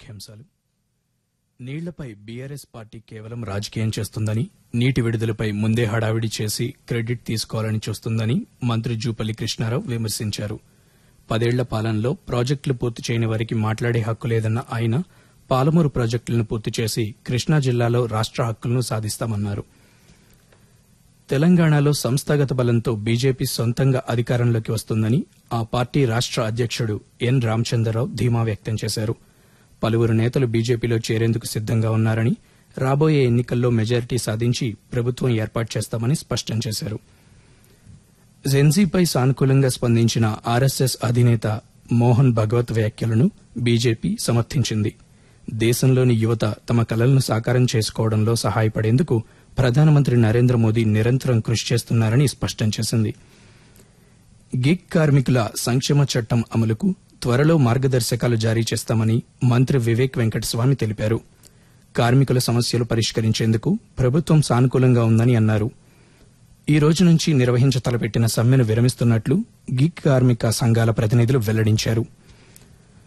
ముఖ్యాంశాలు. నీళ్లపై BRS party కేవలం రాజకీయం చేస్తుందని, నీటి విడుదలపై ముందే హడావిడి చేసి క్రెడిట్ తీసుకోవాలని చూస్తుందని మంత్రి జూపల్లి కృష్ణారావు విమర్శించారు. 10 ఏళ్ల పాలనలో ప్రాజెక్టులు పూర్తి చేయని వారికి మాట్లాడే హక్కు లేదన్న ఆయన పాలమూరు ప్రాజెక్టులను పూర్తి చేసి కృష్ణా జిల్లాలో రాష్ట్ర హక్కులను సాధిస్తామన్నారు. తెలంగాణలో సంస్థాగత బలంతో బీజేపీ సొంతంగా అధికారంలోకి వస్తుందని ఆ పార్టీ రాష్ట్ర అధ్యక్షుడు ఎన్ రామచంద్రరావు ధీమా వ్యక్తం చేశారు. పలువురు నేతలు బీజేపీలో చేరేందుకు సిద్దంగా ఉన్నారని, రాబోయే ఎన్నికల్లో మెజారిటీ సాధించి ప్రభుత్వం ఏర్పాటు చేస్తామని స్పష్టం చేశారు. జెన్జీపై సానుకూలంగా స్పందించిన ఆర్ఎస్ఎస్ అధినేత మోహన్ భగవత్ వ్యాఖ్యలను బీజేపీ సమర్థించింది. దేశంలోని యువత తమ కలలను సాకారం చేసుకోవడంలో సహాయపడేందుకు ప్రధానమంత్రి నరేంద్ర మోదీ నిరంతరం కృషి చేస్తున్నారని స్పష్టం చేసింది. గిగ్ కార్మికుల సంక్షేమ చట్టం అమలుకు త్వరలో మార్గదర్శకాలు జారీ చేస్తామని మంత్రి వివేక్ వెంకటస్వామి తెలిపారు. కార్మికుల సమస్యలు పరిష్కరించేందుకు ప్రభుత్వం సానుకూలంగా ఉందని అన్నారు. ఈ రోజు నుంచి నిర్వహించ తలపెట్టిన సమ్మెను విరమిస్తున్నట్లు గిగ్ కార్మిక సంఘాల ప్రతినిధులు వెల్లడించారు.